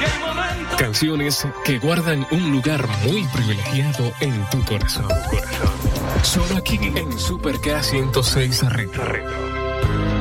Canciones que guardan un lugar muy privilegiado en tu corazón. Solo aquí en Super K 106 Retro.